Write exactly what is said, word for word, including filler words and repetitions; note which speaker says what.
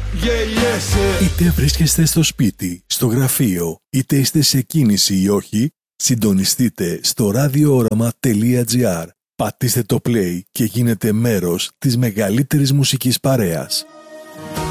Speaker 1: Yeah, yes, yeah.
Speaker 2: Είτε βρίσκεστε στο σπίτι, στο γραφείο, είτε είστε σε κίνηση ή όχι, συντονιστείτε στο ραδιόοραμα τελεία τζι άρ. Πατήστε το play και γίνετε μέρος της μεγαλύτερης μουσικής παρέας.